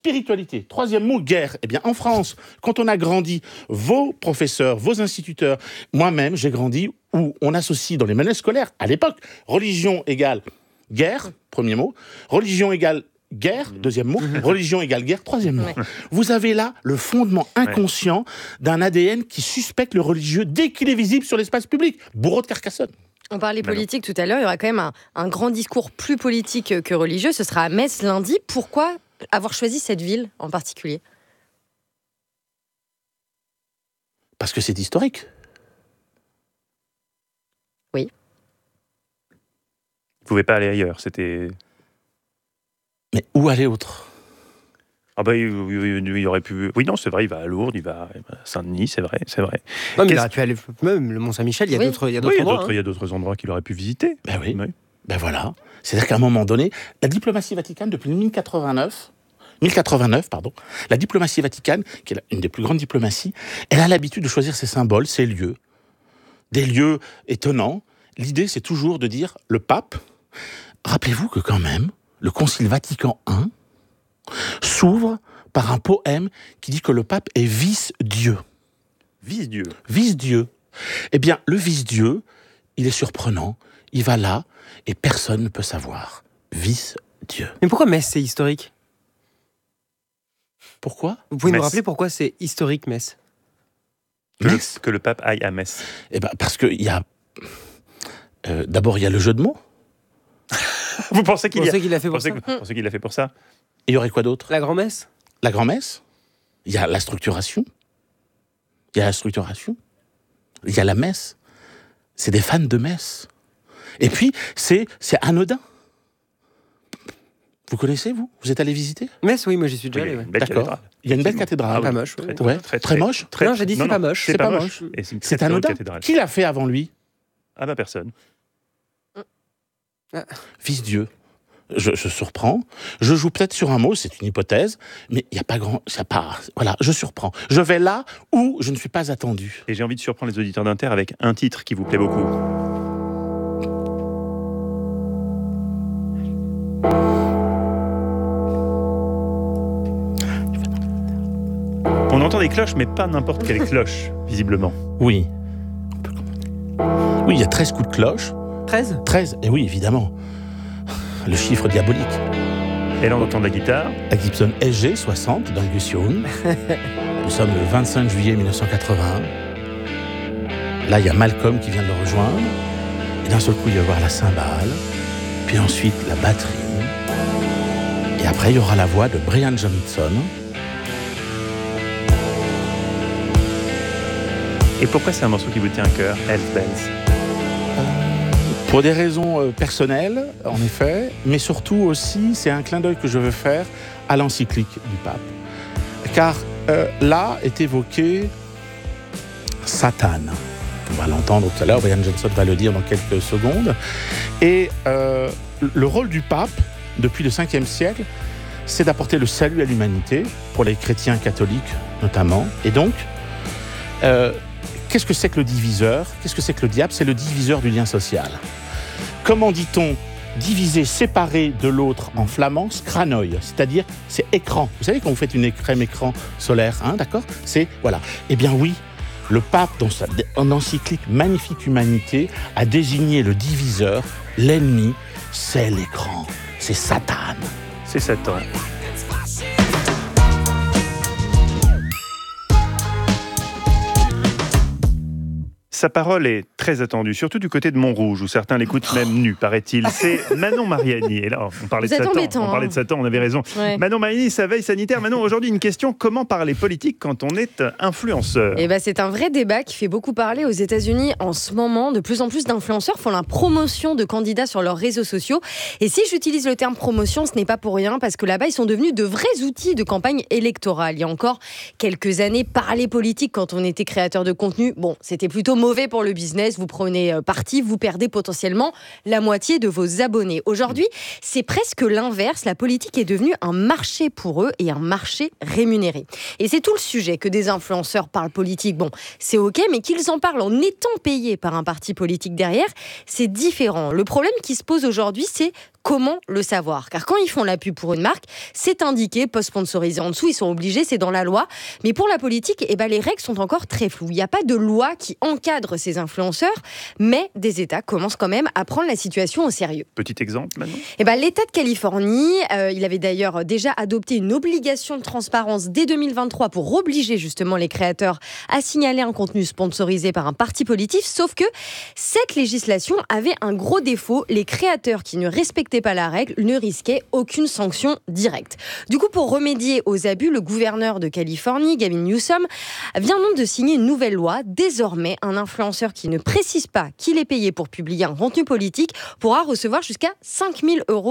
Spiritualité. Troisième mot, guerre. Eh bien, en France, quand on a grandi, vos professeurs, vos instituteurs, moi-même, j'ai grandi où on associe dans les manuels scolaires, à l'époque, religion égale guerre, premier mot, religion égale guerre, deuxième mot, religion égale guerre, troisième mot. Ouais. Vous avez là le fondement inconscient d'un ADN qui suspecte le religieux dès qu'il est visible sur l'espace public. Bourreau de Carcassonne. On parlait politique tout à l'heure, il y aura quand même un grand discours plus politique que religieux, ce sera à Metz lundi. Pourquoi avoir choisi cette ville en particulier ? Parce que c'est historique. Oui. Vous pouvez pas aller ailleurs, c'était... Mais où aller autre ? Ah bah il aurait pu... Oui, non, c'est vrai, il va à Lourdes, il va à Saint-Denis, c'est vrai. Non, mais il aurait pu aller même le Mont-Saint-Michel, il y a d'autres endroits. Il y a d'autres endroits qu'il aurait pu visiter. Ben oui. Ben voilà. C'est-à-dire qu'à un moment donné, la diplomatie vaticane, depuis 1089, la diplomatie vaticane, qui est une des plus grandes diplomaties, elle a l'habitude de choisir ses symboles, ses lieux. Des lieux étonnants. L'idée, c'est toujours de dire, le pape, rappelez-vous que quand même, le Concile Vatican I s'ouvre par un poème qui dit que le pape est vice-dieu. Vice-dieu. Vice-dieu. Eh bien, le vice-dieu, il est surprenant. Il va là et personne ne peut savoir. Vice-dieu. Mais pourquoi Metz, c'est historique ? Pourquoi ? Vous pouvez Metz. nous rappeler pourquoi c'est historique, Metz ? Que le pape aille à Metz. Eh ben, parce qu'il y a... d'abord, il y a le jeu de mots. Vous pensez qu'il l'a fait pour ça ? Vous pensez qu'il l'a fait pour ça ? Et il y aurait quoi d'autre ? La grand-messe ? La grand-messe. Il y a la structuration. Il y a la messe. C'est des fans de messe. Et puis, c'est anodin. Vous connaissez, vous ? Vous êtes allé visiter ? Metz, oui, moi j'y suis déjà allé. Une Ouais. belle D'accord. cathédrale. Il y a une belle cathédrale. Pas moche. Ouais. Ouais. Très moche. Non, j'ai dit c'est pas moche. C'est pas moche. Et c'est une C'est très belle anodin. cathédrale. Qui l'a fait avant lui ? Ah bah personne. Vice-dieu. Je surprends. Je joue peut-être sur un mot, c'est une hypothèse, mais il n'y a pas grand... Voilà, je surprends. Je vais là où je ne suis pas attendu. Et j'ai envie de surprendre les auditeurs d'Inter avec un titre qui vous plaît beaucoup. On entend des cloches, mais pas n'importe quelle cloche, visiblement. Oui. Oui, il y a 13 coups de cloche. 13 ? 13, et oui, évidemment. Le chiffre diabolique. Et là, on entend de la guitare. La Gibson SG 60 d'Angus Young. Nous sommes le 25 juillet 1981. Là, il y a Malcolm qui vient de le rejoindre. Et d'un seul coup, il va y avoir la cymbale. Puis ensuite, la batterie. Et après, il y aura la voix de Brian Johnson. Et pourquoi c'est un morceau qui vous tient à cœur, Hells Bells ? Pour des raisons personnelles, en effet, mais surtout aussi, c'est un clin d'œil que je veux faire à l'encyclique du pape. Car là est évoqué Satan. On va l'entendre tout à l'heure, Brian Johnson va le dire dans quelques secondes. Et le rôle du pape, depuis le 5e siècle, c'est d'apporter le salut à l'humanité, pour les chrétiens catholiques notamment. Et donc, qu'est-ce que c'est que le diviseur ? Qu'est-ce que c'est que le diable ? C'est le diviseur du lien social. Comment dit-on diviser, séparer de l'autre en flamand, scranoi, c'est-à-dire c'est écran. Vous savez quand vous faites une crème écran solaire, hein, d'accord ? C'est, voilà. Eh bien oui, le pape, dans en encyclique Magnifique Humanité, a désigné le diviseur, l'ennemi, c'est l'écran, c'est Satan. C'est Satan. Sa parole est très attendue, surtout du côté de Montrouge, où certains l'écoutent même nu, paraît-il. C'est Manon Mariani. Et là, on parlait de Satan, on avait raison. Ouais. Manon Mariani, sa veille sanitaire. Manon, aujourd'hui, une question, comment parler politique quand on est influenceur ? Eh ben, c'est un vrai débat qui fait beaucoup parler aux États-Unis en ce moment. De plus en plus d'influenceurs font la promotion de candidats sur leurs réseaux sociaux. Et si j'utilise le terme promotion, ce n'est pas pour rien, parce que là-bas, ils sont devenus de vrais outils de campagne électorale. Il y a encore quelques années, parler politique quand on était créateur de contenu, bon, c'était plutôt mauvais pour le business. Vous prenez parti, vous perdez potentiellement la moitié de vos abonnés. Aujourd'hui, c'est presque l'inverse. La politique est devenue un marché pour eux et un marché rémunéré. Et c'est tout le sujet que des influenceurs parlent politique. Bon, c'est ok, mais qu'ils en parlent en étant payés par un parti politique derrière, c'est différent. Le problème qui se pose aujourd'hui, c'est Comment le savoir ? Car quand ils font la pub pour une marque, c'est indiqué, post-sponsorisé en dessous, ils sont obligés, c'est dans la loi. Mais pour la politique, les règles sont encore très floues. Il n'y a pas de loi qui encadre ces influenceurs, mais des États commencent quand même à prendre la situation au sérieux. Petit exemple maintenant. L'État de Californie, il avait d'ailleurs déjà adopté une obligation de transparence dès 2023 pour obliger justement les créateurs à signaler un contenu sponsorisé par un parti politique, sauf que cette législation avait un gros défaut. Les créateurs qui ne respectaient pas la règle ne risquaient aucune sanction directe. Du coup, pour remédier aux abus, le gouverneur de Californie, Gavin Newsom, vient donc de signer une nouvelle loi. Désormais, un influenceur qui ne précise pas qu'il est payé pour publier un contenu politique pourra recevoir jusqu'à $5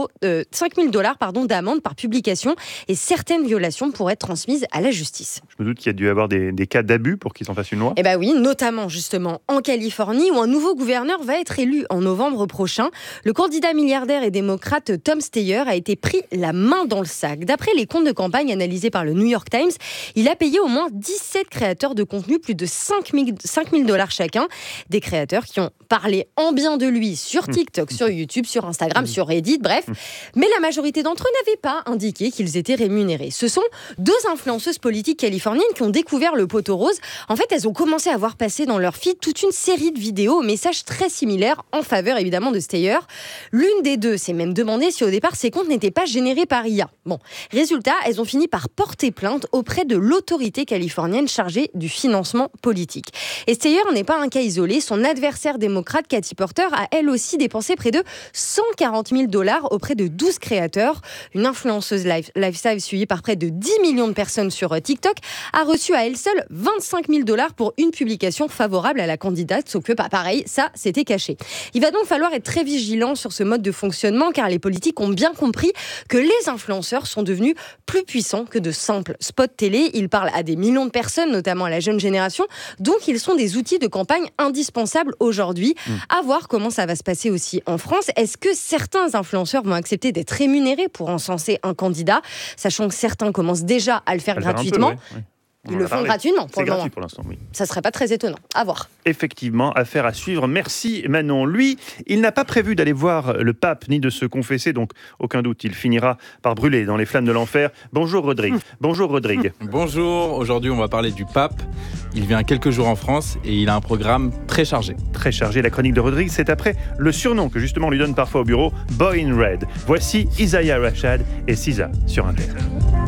000 d'amende par publication, et certaines violations pourraient être transmises à la justice. Je me doute qu'il y a dû avoir des cas d'abus pour qu'ils en fassent une loi. Oui, notamment justement en Californie où un nouveau gouverneur va être élu en novembre prochain. Le candidat milliardaire et démocrate Tom Steyer a été pris la main dans le sac. D'après les comptes de campagne analysés par le New York Times, il a payé au moins 17 créateurs de contenu plus de $5 000 chacun. Des créateurs qui ont parlé en bien de lui sur TikTok, sur YouTube, sur Instagram, sur Reddit, bref. Mais la majorité d'entre eux n'avaient pas indiqué qu'ils étaient rémunérés. Ce sont 2 influenceuses politiques californiennes qui ont découvert le poteau rose. En fait, elles ont commencé à voir passer dans leur feed toute une série de vidéos au messages très similaires en faveur évidemment de Steyer. L'une des 2 s'est même demandé si au départ ces comptes n'étaient pas générés par IA. Résultat, elles ont fini par porter plainte auprès de l'autorité californienne chargée du financement politique. Et Steyer n'est pas un cas isolé. Son adversaire démocrate, Katie Porter, a elle aussi dépensé près de $140 000 auprès de 12 créateurs. Une influenceuse lifestyle suivie par près de 10 millions de personnes sur TikTok a reçu à elle seule $25 000 pour une publication favorable à la candidate, sauf que pareil, ça c'était caché. Il va donc falloir être très vigilant sur ce mode de fonctionnement, car les politiques ont bien compris que les influenceurs sont devenus plus puissants que de simples spots télé. Ils parlent à des millions de personnes, notamment à la jeune génération, donc ils sont des outils de campagne indispensables aujourd'hui. À voir comment ça va se passer aussi en France. Est-ce que certains influenceurs vont accepter d'être rémunérés pour encenser un candidat, sachant que certains commencent déjà à le faire gratuitement? Ils le font gratuitement pour le moment. Pour l'instant, oui. Ça serait pas très étonnant. À voir. Effectivement, affaire à suivre. Merci Manon. Lui, il n'a pas prévu d'aller voir le pape ni de se confesser, donc aucun doute, il finira par brûler dans les flammes de l'enfer. Bonjour Rodrigue. Bonjour Rodrigue. Bonjour. Aujourd'hui, on va parler du pape. Il vient quelques jours en France et il a un programme très chargé. Très chargé. La chronique de Rodrigue, c'est après le surnom que justement on lui donne parfois au bureau, Boy in Red. Voici Isaiah Rashad et Sisa sur Inter.